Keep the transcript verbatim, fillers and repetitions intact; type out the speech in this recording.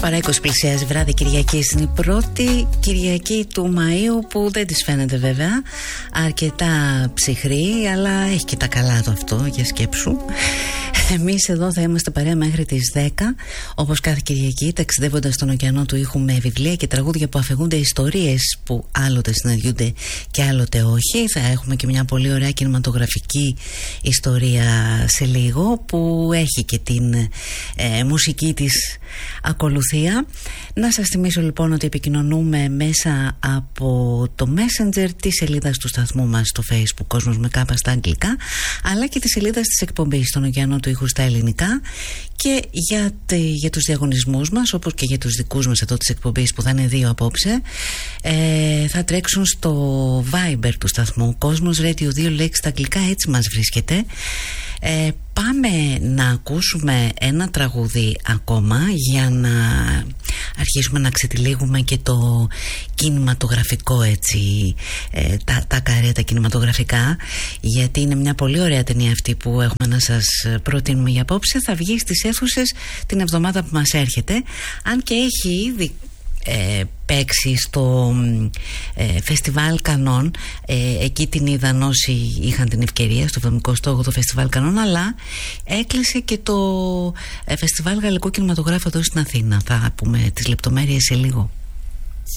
Παρά είκοσι πλησιάζει βράδυ Κυριακής. Είναι η πρώτη Κυριακή του Μαΐου που δεν της φαίνεται βέβαια. Αρκετά ψυχρή, αλλά έχει και τα καλά του αυτό, για σκέψου. Εμείς εδώ θα είμαστε παρέα μέχρι τις δέκα, όπως κάθε Κυριακή, ταξιδεύοντας στον ωκεανό του ήχου με βιβλία και τραγούδια που αφηγούνται ιστορίες που άλλοτε συναντιούνται και άλλοτε όχι. Θα έχουμε και μια πολύ ωραία κινηματογραφική ιστορία σε λίγο, που έχει και την ε, μουσική της ακολουθία. Να σας θυμίσω λοιπόν ότι επικοινωνούμε μέσα από το Messenger της σελίδας του σταθμού μας στο Facebook, Κόσμος με Κάπα στα αγγλικά, αλλά και τη σελίδα της εκπομπής στον ωκεανό του ήχου στα ελληνικά. Και για, τε, για τους διαγωνισμούς μας, όπως και για τους δικούς μας εδώ της εκπομπής, που θα είναι δύο απόψε, ε, θα τρέξουν στο Viber του σταθμού, Κόσμος Radio δύο λέξεις στα αγγλικά, έτσι μας βρίσκεται. Ε, πάμε να ακούσουμε ένα τραγούδι ακόμα για να αρχίσουμε να ξετυλίγουμε και το κινηματογραφικό, έτσι, ε, τα, τα καρέτα κινηματογραφικά, γιατί είναι μια πολύ ωραία ταινία αυτή που έχουμε να σας προτείνουμε για απόψε. Θα βγει στις αίθουσες την εβδομάδα που μας έρχεται, αν και έχει ήδη Ε, παίξει στο ε, Φεστιβάλ Κανών. ε, εκεί την είδαν όσοι είχαν την ευκαιρία, στο εβδομηκοστό όγδοο Φεστιβάλ Κανών, αλλά έκλεισε και το ε, Φεστιβάλ Γαλλικού Κινηματογράφου εδώ στην Αθήνα. Θα πούμε τις λεπτομέρειες σε λίγο.